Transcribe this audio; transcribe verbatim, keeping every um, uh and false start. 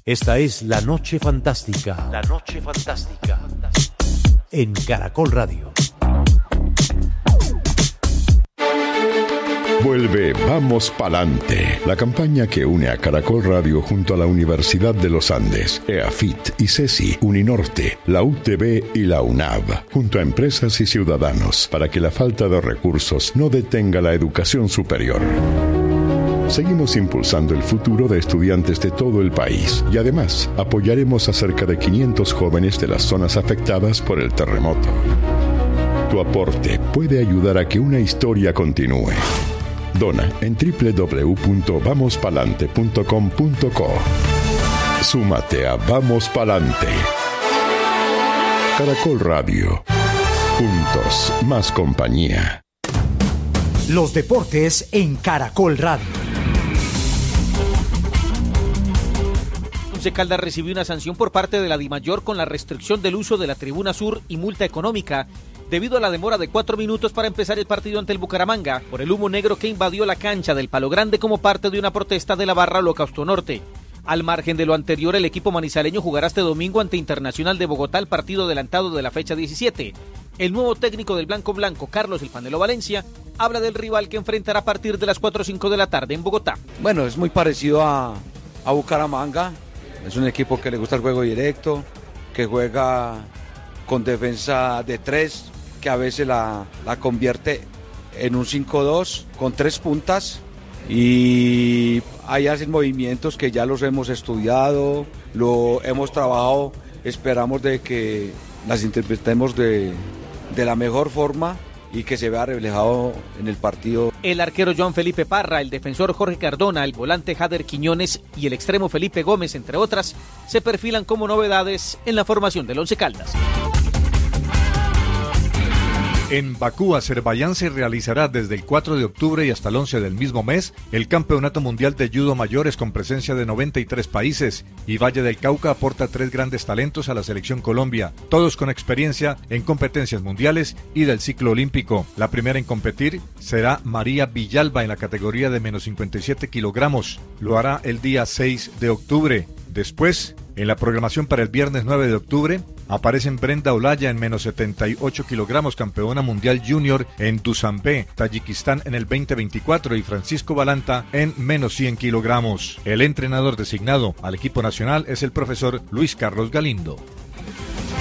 Esta es La Noche Fantástica. La Noche Fantástica. En Caracol Radio. Vuelve Vamos Palante, la campaña que une a Caracol Radio junto a la Universidad de los Andes, EAFIT, ICESI, Uninorte, la U T B y la UNAV, junto a empresas y ciudadanos, para que la falta de recursos no detenga la educación superior. Seguimos impulsando el futuro de estudiantes de todo el país y además apoyaremos a cerca de quinientos jóvenes de las zonas afectadas por el terremoto. Tu aporte puede ayudar a que una historia continúe. Dona en doble u doble u doble u punto vamos palante punto com punto co. Súmate a Vamos Palante. Caracol Radio. Juntos, más compañía. Los deportes en Caracol Radio. Once Caldas recibió una sanción por parte de la Dimayor con la restricción del uso de la tribuna sur y multa económica debido a la demora de cuatro minutos para empezar el partido ante el Bucaramanga por el humo negro que invadió la cancha del Palo Grande como parte de una protesta de la barra Holocausto Norte. Al margen de lo anterior, el equipo manizaleño jugará este domingo ante Internacional de Bogotá el partido adelantado de la fecha diecisiete. El nuevo técnico del Blanco Blanco, Carlos El Panelo Valencia, habla del rival que enfrentará a partir de las cuatro o cinco de la tarde en Bogotá. Bueno, es muy parecido a, a Bucaramanga. Es un equipo que le gusta el juego directo, que juega con defensa de tres, que a veces la, la convierte en un cinco dos con tres puntas y ahí hacen movimientos que ya los hemos estudiado, lo hemos trabajado, esperamos de que las interpretemos de, de la mejor forma y que se vea reflejado en el partido. El arquero Joan Felipe Parra, el defensor Jorge Cardona, el volante Jader Quiñones y el extremo Felipe Gómez, entre otras, se perfilan como novedades en la formación del Once Caldas. En Bakú, Azerbaiyán, se realizará desde el cuatro de octubre y hasta el once del mismo mes el Campeonato Mundial de Judo Mayores con presencia de noventa y tres países, y Valle del Cauca aporta tres grandes talentos a la selección Colombia, todos con experiencia en competencias mundiales y del ciclo olímpico. La primera en competir será María Villalba en la categoría de menos cincuenta y siete kilogramos. Lo hará el día seis de octubre. Después, en la programación para el viernes nueve de octubre, aparecen Brenda Olaya en menos setenta y ocho kilogramos, campeona mundial junior en Dushanbe, Tayikistán en el veinte veinticuatro, y Francisco Balanta en menos cien kilogramos. El entrenador designado al equipo nacional es el profesor Luis Carlos Galindo.